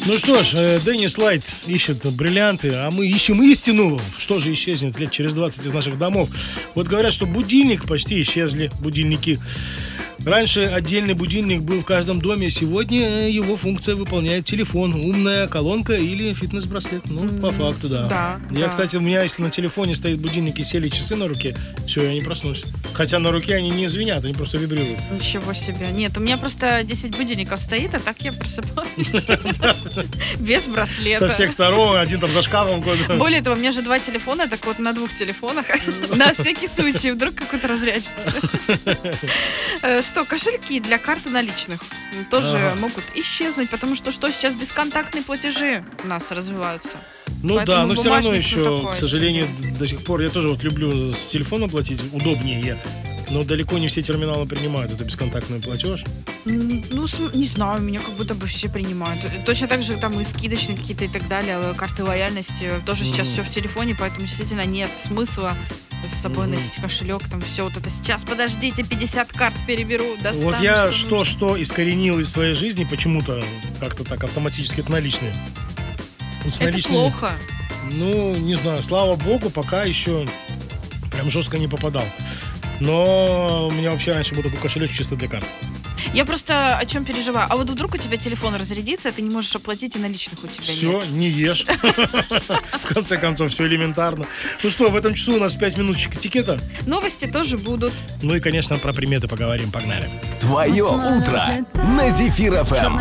Ну что ж, Деннис Лайт ищет бриллианты, а мы ищем истину. Что же исчезнет лет через 20 из наших домов? Вот говорят, что будильник, почти исчезли будильники. Раньше отдельный будильник был в каждом доме, сегодня его функция выполняет телефон, умная колонка или фитнес-браслет. Ну, по факту, да. Я, кстати, у меня, если на телефоне стоит будильник и сели часы на руке, все, я не проснусь. Хотя на руке они не звенят, они просто вибрируют. Ничего себе. Нет, у меня просто 10 будильников стоит, а так я просыпаюсь. Без браслета. Со всех сторон, один там за шкафом. Более того, у меня же 2 телефона, так вот на 2 телефонах. На всякий случай, вдруг какой-то разрядится. Что, кошельки для карты наличных тоже могут исчезнуть, потому что сейчас бесконтактные платежи у нас развиваются. Ну поэтому да, но все равно еще, к сожалению, себе. До сих пор я тоже вот люблю с телефона платить, удобнее, но далеко не все терминалы принимают это бесконтактный платеж. Ну, не знаю, меня как будто бы все принимают. Точно так же там и скидочные какие-то и так далее, карты лояльности, тоже сейчас все в телефоне, поэтому действительно нет смысла с собой носить кошелек, там все вот это сейчас, подождите, 50 карт переберу, достану. Вот я что искоренил из своей жизни, почему-то как-то так автоматически, это наличные. Вот это наличными, плохо. Ну, не знаю, слава богу, пока еще прям жестко не попадал. Но у меня вообще раньше был такой кошелек чисто для карт. Я просто о чем переживаю. А вот вдруг у тебя телефон разрядится, а ты не можешь оплатить, и наличных у тебя все, нет. не ешь. В конце концов, все элементарно. Ну что, в этом часу у нас 5 минуточек этикета. Новости тоже будут. Ну и, конечно, про приметы поговорим. Погнали. Твое утро на Зефир ФМ.